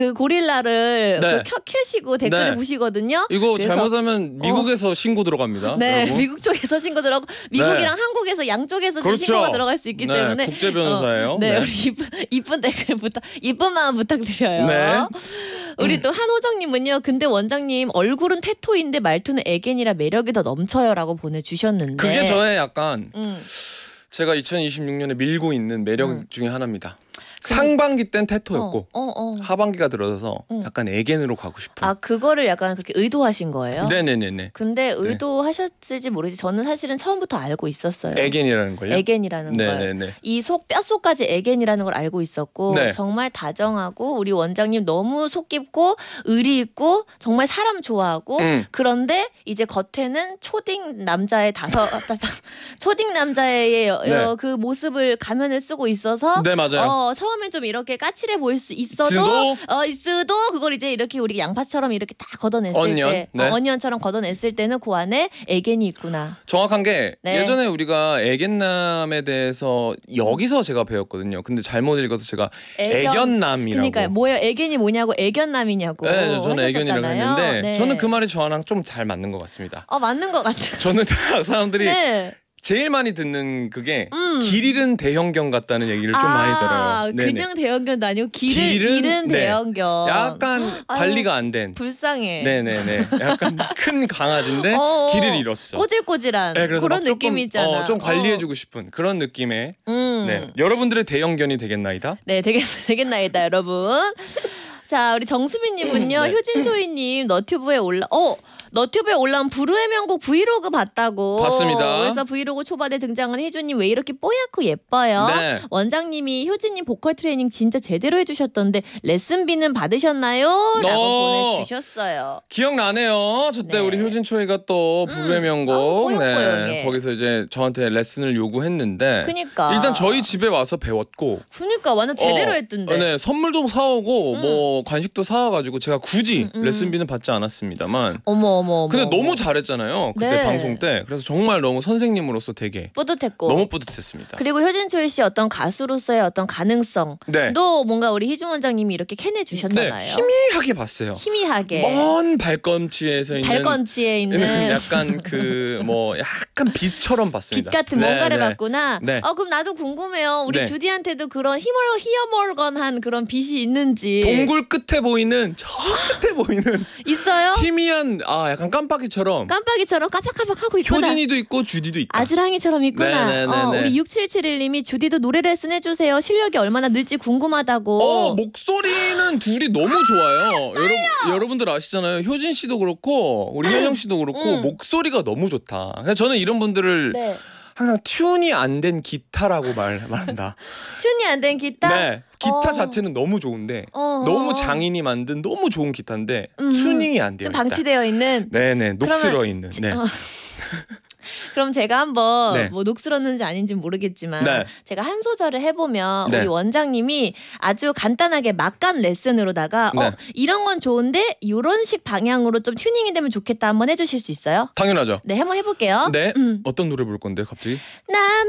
그 고릴라를 네. 켜시고 댓글을 네. 보시거든요. 이거 그래서 잘못하면 미국에서 신고 들어갑니다. 네, 여러분. 미국 쪽에서 신고 들어가고 미국이랑 한국에서 양쪽에서 지금 그렇죠. 신고가 들어갈 수 있기 때문에 국제 변호사예요. 네, 우리 이쁜 댓글 이쁜 마음 부탁드려요. 네. 우리 또 한호정님은요. 근데 원장님 얼굴은 테토인데 말투는 애견이라 매력이 더 넘쳐요라고 보내주셨는데 그게 저의 약간 제가 2026년에 밀고 있는 매력 중에 하나입니다. 상반기 땐 테토였고 하반기가 들어서 약간 애견으로 가고 싶은. 아 그거를 약간 그렇게 의도하신 거예요? 네네네네. 근데 의도하셨을지 모르지 저는 사실은 처음부터 알고 있었어요. 애견이라는 걸요? 애견이라는 걸. 네네네. 이 속 뼛속까지 애견이라는 걸 알고 있었고 네. 정말 다정하고 우리 원장님 너무 속 깊고 의리 있고 정말 사람 좋아하고 그런데 이제 겉에는 초딩 남자의 초딩 남자의 네. 그 모습을 가면을 쓰고 있어서 네 맞아요. 처음엔 좀 이렇게 까칠해 보일 수 있어도 그걸 이제 이렇게 우리 양파처럼 이렇게 딱 걷어냈을 어니언? 때 네. 어니언처럼 걷어냈을 때는 그 안에 애견이 있구나. 정확한 게 네. 예전에 우리가 애견남에 대해서 여기서 제가 배웠거든요. 근데 잘못 읽어서 제가 애견남이라고. 그러니까요. 뭐예요? 애견이 뭐냐고 애견남이냐고. 네, 저는 애견이라고 했는데 네. 저는 그 말이 저랑 좀 잘 맞는 것 같습니다. 맞는 것 같아요. 저는 사람들이 네. 제일 많이 듣는 그게 길 잃은 대형견 같다는 얘기를 좀 많이 들어요. 네네. 그냥 대형견도 아니고 길을 잃은 네. 대형견. 약간 관리가 안 된. 불쌍해. 네네네. 약간 큰 강아지인데 길을 잃었어. 꼬질꼬질한 네, 그래서 그런 조금, 느낌이 있잖아. 좀 관리해주고 싶은 그런 느낌의. 네. 여러분들의 대형견이 되겠나이다? 네, 되겠나이다, 여러분. 자, 우리 정수빈님은요. 네. 효진초이님 너튜브에 올라온 부르의 명곡 브이로그 봤다고. 봤습니다. 그래서 브이로그 초반에 등장한 희주님 왜 이렇게 뽀얗고 예뻐요? 네. 원장님이 효진님 보컬 트레이닝 진짜 제대로 해주셨던데 레슨비는 받으셨나요? 라고 보내주셨어요. 기억나네요. 저때 네. 우리 효진초이가 또 부르의 명곡 뽀용뽀용해. 거기서 이제 저한테 레슨을 요구했는데 그니까. 일단 저희 집에 와서 배웠고 그니까 완전 제대로 했던데. 네, 선물도 사오고 뭐 간식도 사와가지고 제가 굳이 레슨비는 받지 않았습니다만 어머. 근데 너무 잘했잖아요. 그때 네. 방송 때. 그래서 정말 너무 선생님으로서 되게 뿌듯했고. 너무 뿌듯했습니다. 그리고 효진초이 씨 어떤 가수로서의 어떤 가능성도 네. 뭔가 우리 희중 원장님이 이렇게 캐내 주셨잖아요. 네, 희미하게 봤어요. 희미하게. 먼 발꿈치에서 있는 발꿈치에 있는 약간 약간 빛처럼 봤습니다. 빛 같은 뭔가를 봤구나. 네. 그럼 나도 궁금해요. 우리 네. 주디한테도 그런 희멀건한 그런 빛이 있는지. 동굴 끝에 보이는 저 끝에 보이는 있어요? 희미한 약간 깜빡이처럼 깜빡하고 있구나. 효진이도 있고 주디도 있다. 아즈랑이처럼 있구나. 네네네네. 우리 6771님이 주디도 노래 레슨 해주세요. 실력이 얼마나 늘지 궁금하다고. 목소리는 둘이 너무 좋아요. 여러분들 아시잖아요. 효진 씨도 그렇고 우리 현영 씨도 그렇고 목소리가 너무 좋다. 그래서 저는 이런 분들을 네. 항상 튠이 안 된 기타라고 말한다. 튠이 안 된 기타? 네. 기타 자체는 너무 좋은데 너무 장인이 만든 너무 좋은 기타인데 튜닝이 안 돼요. 좀 방치되어 있는. 네네. 녹슬어 있는. 네. 그럼 제가 한번 네. 뭐 녹슬었는지 아닌지 모르겠지만 네. 제가 한 소절을 해보면 네. 우리 원장님이 아주 간단하게 막간 레슨으로다가 네. 이런 건 좋은데 이런 식 방향으로 좀 튜닝이 되면 좋겠다 한번 해주실 수 있어요? 당연하죠. 네, 한번 해볼게요. 네. 어떤 노래 부를 건데 갑자기? 난